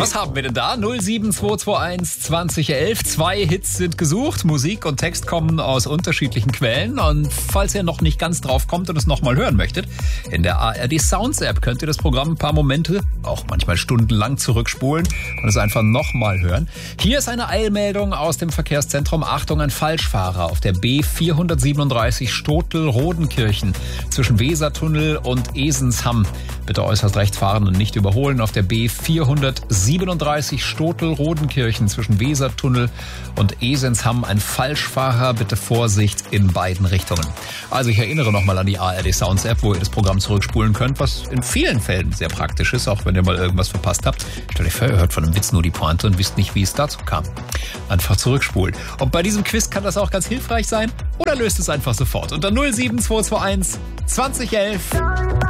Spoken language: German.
Was haben wir denn da? 07221 2011. 2 Hits sind gesucht. Musik und Text kommen aus unterschiedlichen Quellen. Und falls ihr noch nicht ganz drauf kommt und es nochmal hören möchtet, in der ARD Sounds App könnt ihr das Programm ein paar Momente, auch manchmal stundenlang zurückspulen und es einfach nochmal hören. Hier ist eine Eilmeldung aus dem Verkehrszentrum. Achtung, ein Falschfahrer auf der B437 Stotel-Rodenkirchen zwischen Wesertunnel und Esensham. Bitte äußerst rechts fahren und nicht überholen. Auf der B437 Stotel-Rodenkirchen zwischen Wesertunnel und Esensham ein Falschfahrer. Bitte Vorsicht in beiden Richtungen. Also ich erinnere nochmal an die ARD Sounds App, wo ihr das Programm zurückspulen könnt, was in vielen Fällen sehr praktisch ist, auch wenn ihr mal irgendwas verpasst habt. Stellt euch vor, ihr hört von einem Witz nur die Pointe und wisst nicht, wie es dazu kam. Einfach zurückspulen. Und bei diesem Quiz kann das auch ganz hilfreich sein oder löst es einfach sofort unter 07221 2011.